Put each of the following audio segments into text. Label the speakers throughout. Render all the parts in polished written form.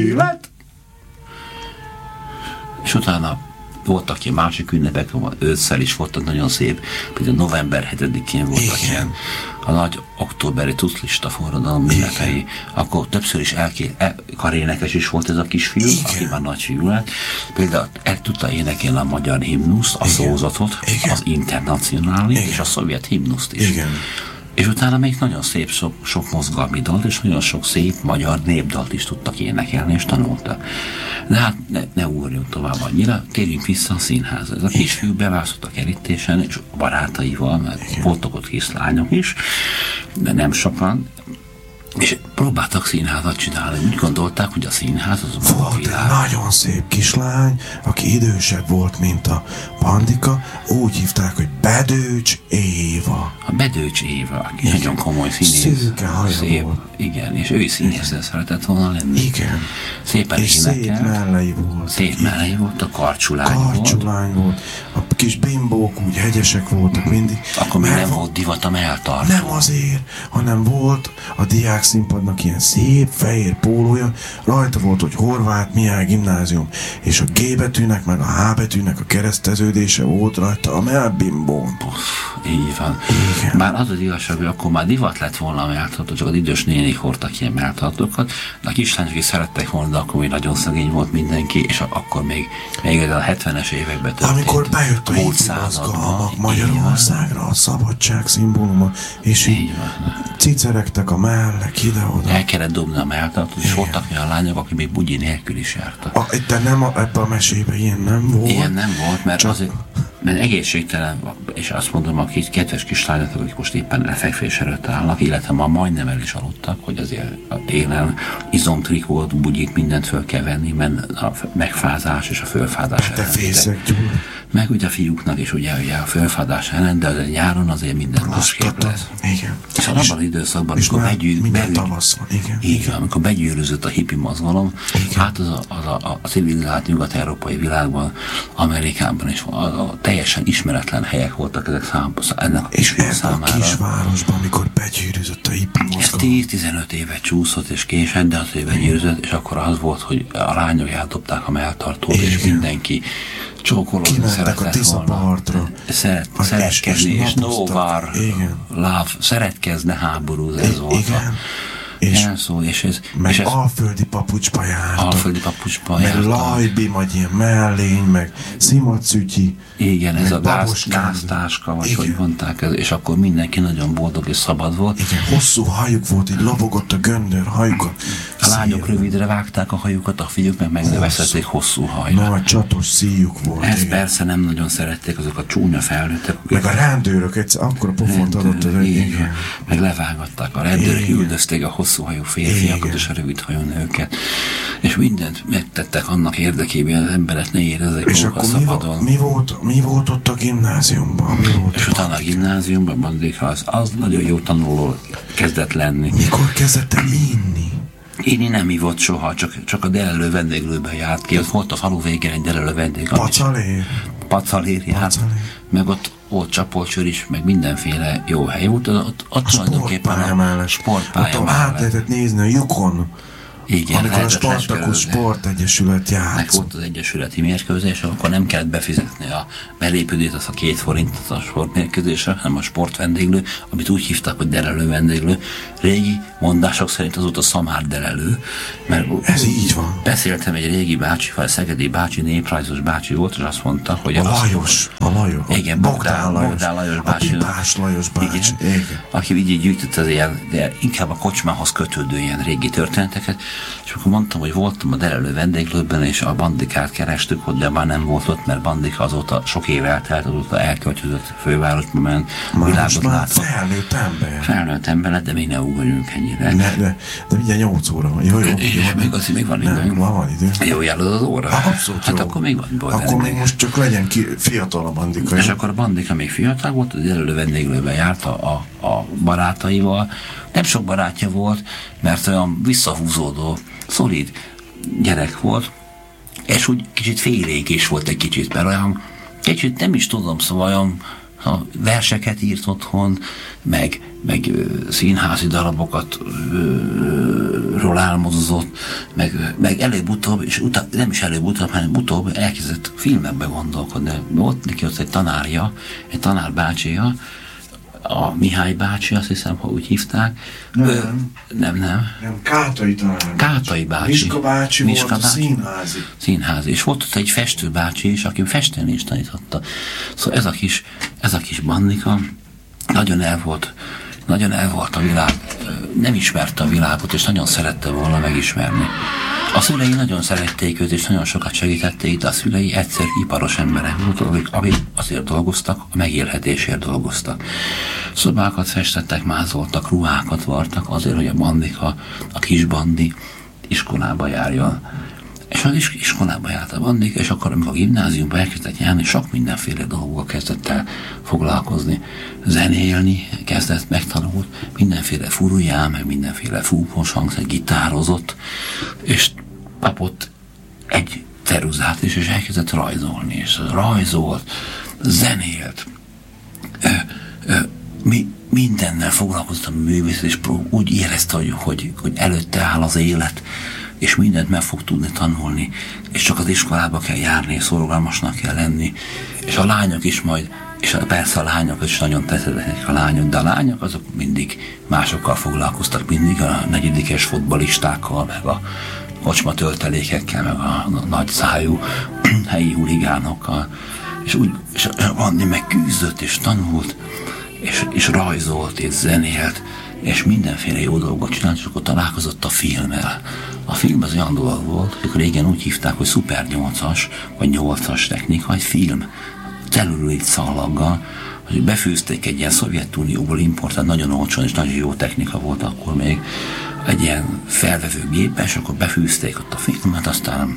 Speaker 1: élet. És utána voltak ilyen másik ünnepek, ősszel is voltak nagyon szép, például november 7-én voltak ilyen a nagy októberi tuszlista forradalom ünnepei, akkor többször is karénekes is volt ez a kisfiú, aki már nagyfiú lett. Például el tudta énekelni a magyar himnuszt, a szózatot, az internacionális és a szovjet himnuszt is. Igen. És utána még nagyon szép sok mozgalmi dalt, és nagyon sok szép magyar népdalt is tudtak énekelni, és tanultak. De hát ne ugorjunk tovább annyira, térjünk vissza a színházra. Ez a kisfiú bevászott a kerítésen, és a barátaival, mert voltak ott kislányok is, de nem sokan, és próbáltak színházat csinálni. Úgy gondolták, hogy a színház az a
Speaker 2: volt egy nagyon szép kislány, aki idősebb volt, mint a Bandika, úgy hívták, hogy Bedőcs Éva.
Speaker 1: A Bedőcs Éva, aki nagyon komoly színész.
Speaker 2: Szőke haja volt.
Speaker 1: Igen, és ő színészen szeretett volna lenni.
Speaker 2: Igen.
Speaker 1: Szépen
Speaker 2: és
Speaker 1: énekel.
Speaker 2: szép mellei volt.
Speaker 1: Szép mellei volt, a karcsulány
Speaker 2: volt. A kis bimbók úgy hegyesek voltak mindig.
Speaker 1: Akkor még nem volt divat a melltartó.
Speaker 2: Nem azért, hanem volt a diák színpadnak ilyen szép fehér pólója, rajta volt, hogy Horváth Mihály Gimnázium, és a G betűnek, meg a H betűnek a kereszteződése volt rajta a mellbimbón.
Speaker 1: Így van. Igen. Már az az igazság, hogy akkor már divat lett volna a melltartó, csak az idős nénik hordtak ilyen melltartókat, de a kislányok is szerettek volna, de akkor még nagyon szegény volt mindenki, és akkor még ez a 70-es években történt.
Speaker 2: Amikor bejött a hívmozgalmak Magyarországra, a szabadság szimbóluma, és így ciceregtek a mellek ide-oda.
Speaker 1: El kellett dobni a melltartót, és voltak olyan lányok, akik még bugyi nélkül is jártak.
Speaker 2: De nem ebben a mesében ilyen nem volt.
Speaker 1: Ilyen nem volt, mert azért, mert egészségtelen, és azt mondom, a kedves kislányok, akik most éppen lefekvés előtt állnak, illetve ma majdnem el is aludtak, hogy azért a télen izomtrikót, bugyit, mindent föl kell venni, mert a megfázás és a fölfázás
Speaker 2: ellen.
Speaker 1: Meg ugye a fiúknak is ugye a fölfázás ellen, de azért nyáron azért minden másképp lesz.
Speaker 2: Igen.
Speaker 1: És abban az időszakban, amikor begyűrűzött a hippi mozgalom, hát a civilizált nyugat-európai világban, Amerikában is teljesen ismeretlen helyek voltak ezek ennek a kisfiú számára.
Speaker 2: A kisvárosban, amikor begyűrűzött a hippi mozgalom.
Speaker 1: 10-15 évet csúszott és késett, de azért begyűrűzött, és akkor az volt, hogy a lányok eldobták a melltartót, és mindenki csókolózni szeretett volna. Szeretkezni, és no war, love, szeretkezne háború, ez volt
Speaker 2: meg alföldi papucsba jártak.
Speaker 1: Alföldi papucsba
Speaker 2: jártak. Meg lajbi, vagy ilyen mellény, meg szimacütyi.
Speaker 1: Igen, ez a gáztáska, vagy hogy mondták, és akkor mindenki nagyon boldog és szabad volt.
Speaker 2: Igen, hosszú hajuk volt, így lobogott a göndör hajukat.
Speaker 1: A lányok rövidre vágták a hajukat, a fiúk meg megnövezhették hosszú hajra.
Speaker 2: Nagy csatos szíjuk volt.
Speaker 1: Ezt persze nem nagyon szerették azok a csúnya felnőttek.
Speaker 2: Meg a rendőrök egyszer akkor pofont adott az
Speaker 1: igen. Meg levágatták a rendőrök, üldözték a hosszú hajú férfiakat és a rövid hajú nőket. És mindent megtettek annak érdekében, az emberek ne érezzék magukat szabadon.
Speaker 2: Mi volt ott a gimnáziumban?
Speaker 1: És utána a gimnáziumban Bandika az nagyon jó tanuló kezdett lenni.
Speaker 2: Mikor kezdett el inni?
Speaker 1: Inni nem ivott soha, csak a delelő vendéglőben járt ki. Ott volt a falu végén egy delelő vendég. Pacalér járt. Meg ott volt csapolcsör is, meg mindenféle jó hely volt. Ott tulajdonképpen a sportpálya
Speaker 2: mellett. Át lehetett nézni a lyukon.
Speaker 1: Igen,
Speaker 2: amikor a Spartakusz Sportegyesület játszott.
Speaker 1: Meg volt az egyesületi mérkőzés, akkor nem kellett befizetni a belépődét, az a 2 forintot a sportmérkőzésre, hanem a sportvendéglő, amit úgy hívtak, hogy delelő vendéglő. Régi mondások szerint az volt a szamár delelő, mert
Speaker 2: ez így van.
Speaker 1: Beszéltem egy régi bácsival, szegedi bácsi, néprajzos bácsi volt, és azt mondta, hogy
Speaker 2: a Lajos.
Speaker 1: Igen, Bogdán Lajos bácsi.
Speaker 2: A Pipás Lajos bácsi. Igen.
Speaker 1: Aki így gyűjtött az ilyen, de inkább a kocsmához kötődő ilyen régi történeteket. És akkor mondtam, hogy voltam a delelő vendéglőben, és a Bandikát kerestük ott, de már nem volt ott, mert Bandika azóta sok év eltelt, azóta elköltözött fővárosba, ment, világot látott. Felnőtt ember lett, de még ne ugorjunk ennyire.
Speaker 2: De mindjárt 8 óra van. Jó.
Speaker 1: Még van idő.
Speaker 2: Van idő.
Speaker 1: Jó járod az óra?
Speaker 2: Abszolút
Speaker 1: hát jó. Akkor még van.
Speaker 2: Akkor még most csak legyen fiatal a Bandika.
Speaker 1: És akkor a Bandika még fiatal volt, az delelő vendéglőben járt a barátaival. Nem sok barátja volt, mert olyan visszahúzódó, szolid gyerek volt, és úgy kicsit félénk is volt egy kicsit, mert olyan kicsit nem is tudom, szóval olyan verseket írt otthon, meg színházi darabokat ról álmodozott, meg előbb-utóbb, és nem is előbb-utóbb, hanem utóbb elkezdett filmekbe gondolkodni. Volt neki ott egy tanárja, egy tanárbácsia, a Mihály bácsi, azt hiszem, ha úgy hívták. Nem,
Speaker 2: Kátai tanár.
Speaker 1: Kátai bácsi.
Speaker 2: Miska bácsi volt a színházi.
Speaker 1: És volt ott egy festő bácsi is, aki festeni is tanította. Szóval ez a kis Bandika nagyon el volt a világ, nem ismerte a világot, és nagyon szerette volna megismerni. A szülei nagyon szerették őt, és nagyon sokat segítették, de a szülei egyszerű iparos emberek voltak, akik azért dolgoztak, a megélhetésért dolgoztak. Szobákat festettek, mázoltak, ruhákat vartak azért, hogy a Bandika, a kis Bandi iskolába járjon. És az iskolába járt a Bandika, és akkor, amikor a gimnáziumba elkezdett járni, sok mindenféle dolgokkal kezdett el foglalkozni. Zenélni kezdett, megtanult, mindenféle furuján, meg mindenféle fúvós hangszer, gitározott, és kapott egy ceruzát is, és elkezdett rajzolni, és rajzolt, zenélt, mindennel foglalkoztam a művészet, és úgy érezte, hogy előtte áll az élet, és mindent meg fog tudni tanulni, és csak az iskolába kell járni, és szorgalmasnak kell lenni, és a lányok is majd, és persze a lányok is nagyon tetszednek a lányok, de a lányok azok mindig másokkal foglalkoztak, mindig a negyedikes futballistákkal, meg a kocsma töltelékekkel, meg a nagy szájú helyi huligánokkal, és Andi meg küzdött, és tanult, és rajzolt, és zenélt, és mindenféle jó dolgot csinált, és akkor találkozott a filmmel. A film az olyan dolog volt, hogy régen úgy hívták, hogy Super 8-as, vagy 8-as technika, egy film, celluloid szallaggal, hogy befűzték egy ilyen Szovjetunióból importált, nagyon olcsón és nagyon jó technika volt akkor még, egy ilyen felvevő gépe, és akkor befűzték ott a filmet, aztán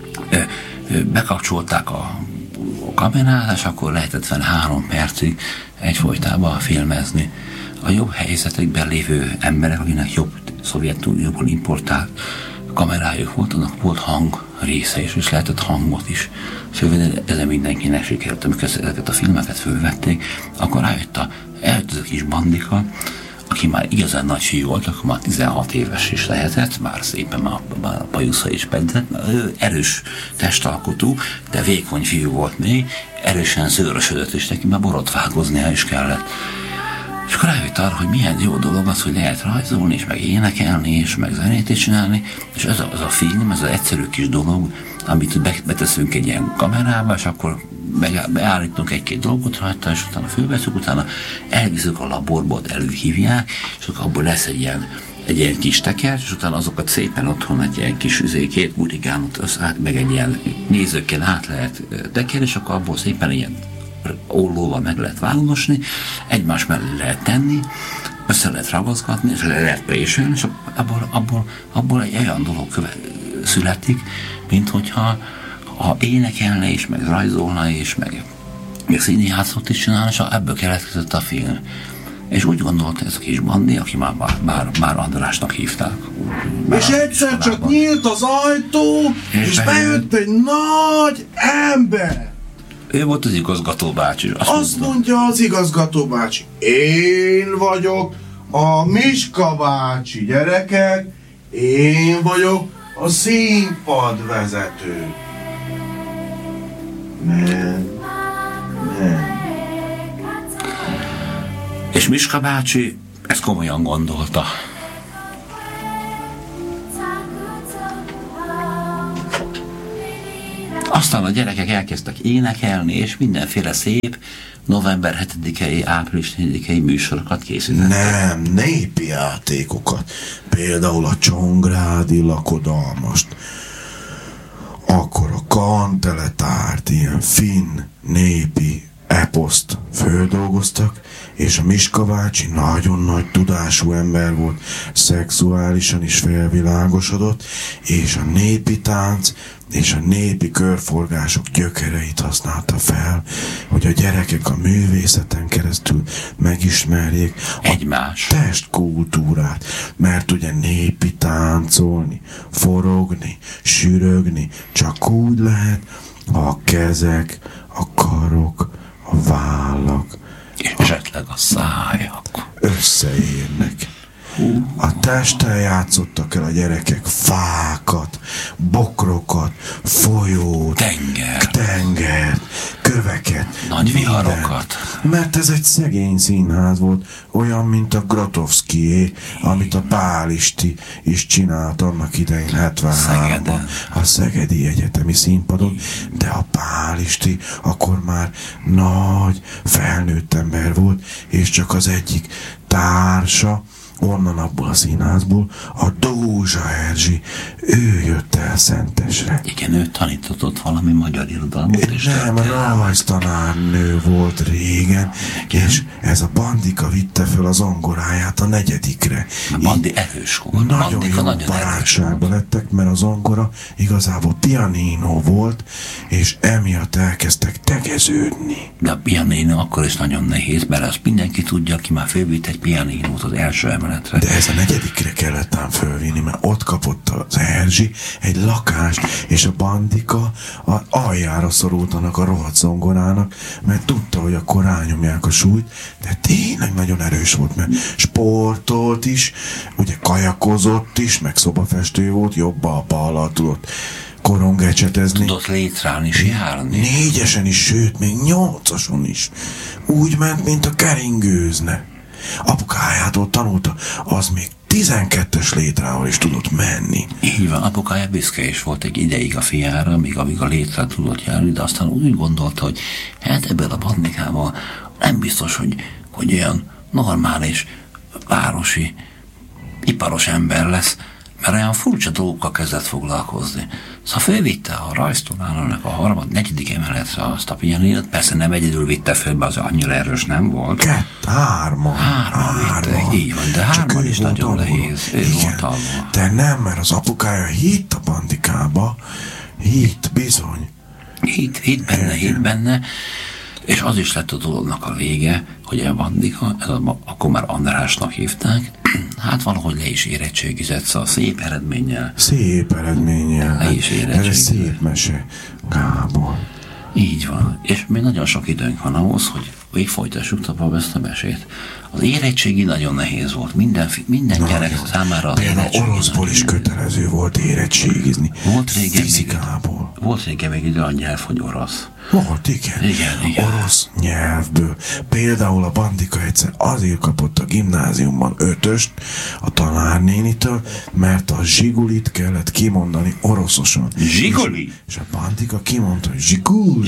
Speaker 1: bekapcsolták a kamerát, és akkor lehetett vele 3 percig egyfolytában filmezni. A jobb helyzetekben lévő emberek, akinek jobb Szovjetunióból importált kamerájuk volt, annak volt hang része is, és lehetett hangot is fölvenni, ezen mindenkinek sikerült, amikor ezeket a filmeket fölvették, akkor eljött az a kis Bandika, aki már igazán nagy fiú volt, akkor már 16 éves is lehetett, már szépen már a bajusza is pedett, ő erős testalkotú, de vékony fiú volt még, erősen szőrösödött, és neki már borotvágoznia is kellett. És akkor rájött arra, hogy milyen jó dolog az, hogy lehet rajzolni, és meg énekelni, és meg zenét is csinálni, és ez a film, ez az egyszerű kis dolog, amit beteszünk egy ilyen kamerába, és akkor beállítunk egy-két dolgot rajta, és utána fölveszünk, utána elviszük a laborba, ott előhívják, és akkor abból lesz egy ilyen kis teker, és utána azokat szépen otthon egy ilyen kis két hurigánot, meg egy ilyen nézőkkel át lehet tekerni, és akkor abból szépen ilyen ollóval meg lehet válogatni, egymás mellé lehet tenni, össze lehet ragaszgatni, és le lehet préselni, és abból egy olyan dolog születik, mint hogyha énekelne is, meg rajzolna is, meg színjátszót is csinálna, és ebből keletkezett a film. És úgy gondolta ez a kis Bandi, aki már Andrásnak hívták.
Speaker 2: És egyszer csak nyílt az ajtó, és bejött egy nagy ember.
Speaker 1: Ő volt az igazgató bácsi.
Speaker 2: Azt mondja az igazgató bácsi, én vagyok a Miska bácsi, gyerekek, én vagyok a színpadvezető. Men.
Speaker 1: És Miska bácsi ezt komolyan gondolta. Aztán a gyerekek elkezdtek énekelni, és mindenféle szép november 7-i, április 4-i műsorokat készítettek.
Speaker 2: Nem, népi játékokat. Például a Csongrádi lakodalmast. Akkor a Kanteletárt, ilyen finn népi eposzt földolgoztak, és a Miska bácsi nagyon nagy tudású ember volt, szexuálisan is felvilágosodott, és a népi tánc és a népi körforgások gyökereit használta fel, hogy a gyerekek a művészeten keresztül megismerjék
Speaker 1: egymás
Speaker 2: testkultúrát, mert ugye népi táncolni, forogni, sürögni csak úgy lehet, ha a kezek, a karok, a vállak
Speaker 1: És esetleg a szájak
Speaker 2: összeérnek. A testtel játszottak el a gyerekek fákat, bokrokat, folyót, tengert, köveket,
Speaker 1: nagy viharokat.
Speaker 2: Mert ez egy szegény színház volt, olyan, mint a Grotowskié, amit a Pálisti is csinált annak idején 73-ban a Szegedi Egyetemi Színpadon, de a Pálisti akkor már nagy, felnőtt ember volt, és csak az egyik társa, onnan abból a színházból, a Dózsa Erzsi, ő jött el Szentesre.
Speaker 1: Igen, ő tanított valami magyar irodalmat is.
Speaker 2: Nem, rajztanárnő volt régen, és ez a Bandika vitte föl az zongoráját a 4.
Speaker 1: A Bandi erős volt.
Speaker 2: Nagyon jó barátságban lettek, mert a zongora igazából pianino volt, és emiatt elkezdtek tegeződni.
Speaker 1: De a pianino akkor is nagyon nehéz, mert azt mindenki tudja, aki már fölvitt egy pianinót az első emeletre.
Speaker 2: De ez a 4. kellett ám fölvinni, mert ott kapott az Erzsi egy lakást, és a Bandika aljára szorultanak a rohadt zongorának, mert tudta, hogy akkor rányomják a súlyt, de tényleg nagyon erős volt, mert sportolt is, ugye kajakozott is, meg szobafestő volt, jobbal-ballal tudott korongecsetezni.
Speaker 1: Tudott létrán is járni.
Speaker 2: 4-esen is, sőt, még 8-ason is. Úgy ment, mint a keringőzne. Apukájától tanulta, az még 12-es létrával is tudott menni.
Speaker 1: Így van, apukája büszke is volt egy ideig a fiára, amíg a létre tudott járni, de aztán úgy gondolta, hogy hát ebből a Bandikával nem biztos, hogy olyan normális, városi, iparos ember lesz, mert olyan furcsa dolgokkal kezdett foglalkozni. Szóval fölvitte a rajztanárnak a 4. emeletre azt a pianinót, persze nem egyedül vitte föl, be, az annyira erős nem volt.
Speaker 2: 3-an
Speaker 1: vittek, így van, de 3 is nagyon nehéz. Ő volt alva.
Speaker 2: De nem, mert az apukája hitt a Bandikába, hitt bizony.
Speaker 1: Hitt benne, és az is lett a dolognak a vége, hogy a Bandika, akkor már Andrásnak hívták, hát valahogy le is érettségizett, szóval szép eredménnyel.
Speaker 2: Le is érettségizett. Ez szép mese, Gábor.
Speaker 1: Így van, és még nagyon sok időnk van ahhoz, hogy még folytassuk tovább ezt a mesét. Az érettségi nagyon nehéz volt, minden gyerek számára.
Speaker 2: Például oroszból is kötelező volt érettségizni. Volt régen még egy olyan nyelv, hogy orosz. Volt, igen. Orosz nyelvből. Például a Bandika egyszer azért kapott a gimnáziumban 5-öst a tanárnénitől, mert a zsigulit kellett kimondani oroszosan.
Speaker 1: Zsiguli?
Speaker 2: És a Bandika kimondta, hogy zsiguli.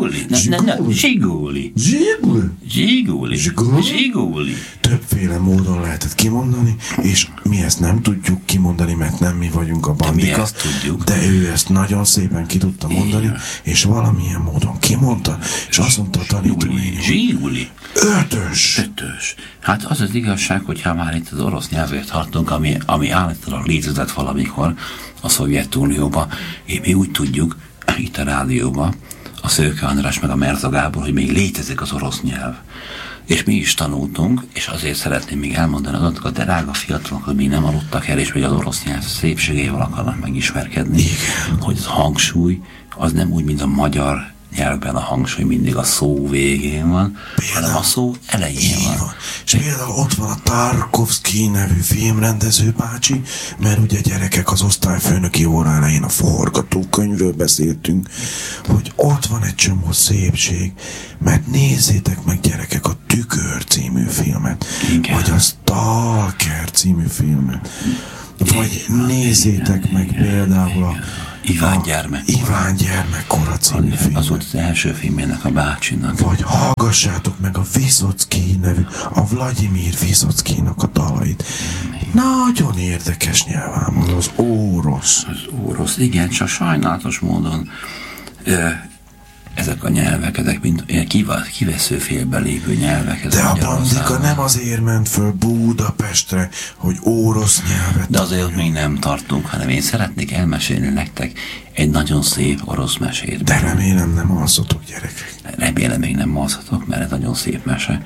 Speaker 1: Zsiguli.
Speaker 2: Többféle módon lehetett kimondani, és mi ezt nem tudjuk kimondani, mert nem mi vagyunk a Bandika, de ő ezt nagyon szépen ki tudta mondani, és valamilyen módon kimondta, és azt mondta a tanítónéni,
Speaker 1: Zsiguli.
Speaker 2: 5-ös.
Speaker 1: Hát az az igazság, hogyha már itt az orosz nyelvért tartunk, ami állítólag létezett valamikor a Szovjetunióban, mi úgy tudjuk, itt a rádióban, a Szőke András meg a Merza Gábor, hogy még létezik az orosz nyelv. És mi is tanultunk, és azért szeretném még elmondani azok a drága fiatalok, hogy még nem aludtak el, és még az orosz nyelv szépségével akarnak megismerkedni, hogy az hangsúly az nem úgy, mint a magyar nyelvben a hangsúly mindig a szó végén van, hanem a szó elején van.
Speaker 2: És például ott van a Tarkovszky nevű filmrendező bácsi, mert ugye gyerekek az osztályfőnöki óra elején a forgatókönyvről beszéltünk, hogy ott van egy csomó szépség, mert nézzétek meg gyerekek a Tükör című filmet, vagy a Stalker című filmet, vagy nézzétek meg például a
Speaker 1: Iván
Speaker 2: gyermekkora című film.
Speaker 1: Az volt az első filmjének a bácsinak.
Speaker 2: Vagy hallgassátok meg a Viszocki nevű, a Vladimir Viszockinak a dalait. Nagyon érdekes nyelván az orosz.
Speaker 1: Az orosz, igen, csak sajnálatos módon ezek a nyelvek, ezek mind olyan kivesző félbe lévő nyelvek.
Speaker 2: De a Bandika nem azért ment föl Budapestre, hogy orosz nyelvet.
Speaker 1: De azért még nem tartunk, hanem én szeretnék elmesélni nektek egy nagyon szép orosz mesét.
Speaker 2: De remélem nem alszotok, gyerekek.
Speaker 1: Remélem még nem alszotok, mert ez nagyon szép mese.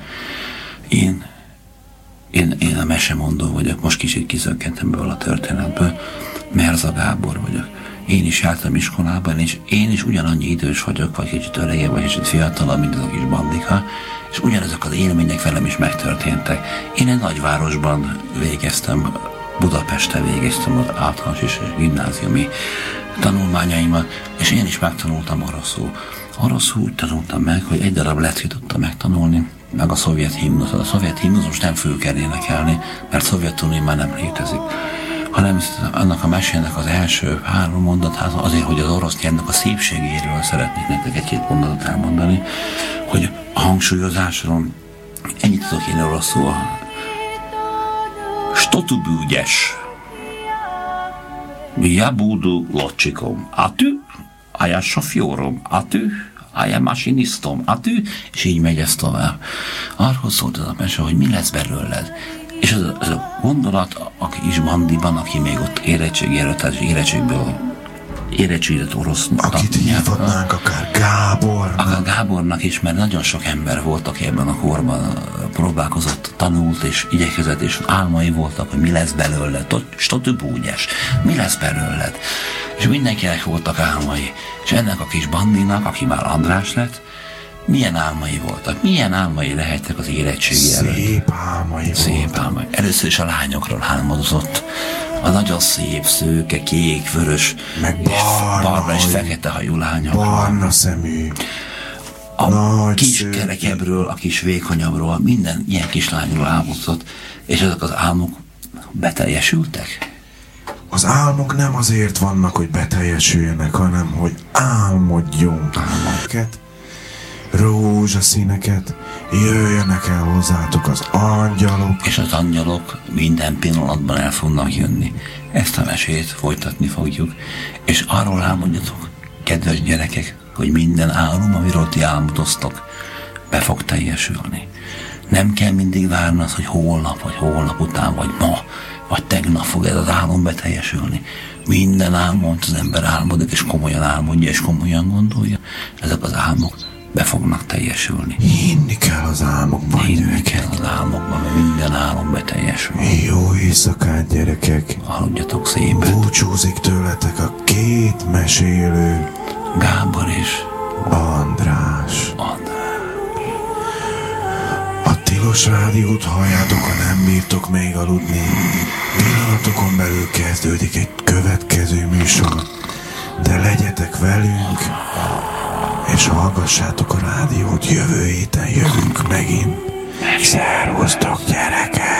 Speaker 1: Én a mesemondó vagyok, most kicsit kizökkentem ebből a történetből. Merza Gábor vagyok. én is jártam iskolában, és én is ugyanannyi idős vagyok, vagy kicsit öregebb, vagy kicsit fiatalabb, mint az a kis bandika, és ugyanezek az élmények velem is megtörténtek. Én egy nagyvárosban végeztem, Budapesten végeztem az általános és gimnáziumi tanulmányaimat, és én is megtanultam oroszul. Oroszul úgy tanultam meg, hogy egy darab leckét tudtam megtanulni, meg a szovjet himnuszot. A szovjet himnusz most nem föl kell énekelni, mert Szovjetunió már nem létezik, hanem annak a mesének az első 3 mondatát azért, hogy az orosz nyelvnek a szépségéről szeretnék nektek egy-két mondatot elmondani, hogy a hangsúlyozásról ennyit tudok én oroszul. Что ты будешь? Я буду летчиком, а ты? А я шофёром, а ты? А я машинистом, a ты? És így megy ez tovább. Arról szólt az a mese, hogy mi lesz belőled. És az a gondolat, aki is bandiban, aki még ott érettségi előtt, tehát érettségizett orosz.
Speaker 2: Akit hívhatnánk akár Gábornak.
Speaker 1: Akár Gábornak is, mert nagyon sok ember volt, aki ebben a korban próbálkozott, tanult és igyekezett, és álmai voltak, hogy mi lesz belőled. Stotubúgyes, mi lesz belőled? És mindenkinek voltak álmai. És ennek a kis bandinak, aki már András lett, milyen álmai voltak? Milyen álmai lehettek az érettségi előtt?
Speaker 2: Szép álmai
Speaker 1: voltak. Először is a lányokról álmodozott. A nagyon szép, szőke, kék, vörös,
Speaker 2: meg
Speaker 1: barna és fekete hajú lányokról.
Speaker 2: Barna szemű.
Speaker 1: A kis kerekebbről, a kis vékonyabbról, minden ilyen kislányról álmodozott, és ezek az álmok beteljesültek?
Speaker 2: Az álmok nem azért vannak, hogy beteljesüljenek, hanem hogy álmodjunk. Rózsaszíneket, jöjjenek el hozzátok az angyalok.
Speaker 1: És az angyalok minden pillanatban el fognak jönni. Ezt a mesét folytatni fogjuk, és arról álmodjatok, kedves gyerekek, hogy minden álom, amiről ti álmodoztok, be fog teljesülni. Nem kell mindig várni az, hogy holnap, vagy holnap után, vagy ma, vagy tegnap fog ez az álom beteljesülni. Minden álmot az ember álmodik, és komolyan álmodja, és komolyan gondolja. Ezek az álmok be fognak teljesülni.
Speaker 2: Hinni kell az álmokban.
Speaker 1: Hinni kell az álmokban, mert minden álom beteljesül.
Speaker 2: Jó éjszakát, gyerekek!
Speaker 1: Aludjatok szépen!
Speaker 2: Búcsúzik tőletek a 2 mesélő.
Speaker 1: Gábor és
Speaker 2: András. A Tilos Rádiót halljátok, ha nem bírtok még aludni. Pillanatokon belül kezdődik egy következő műsor. De legyetek velünk, és hallgassátok a rádiót, jövő héten jövünk megint. Szervusztok, gyerekek!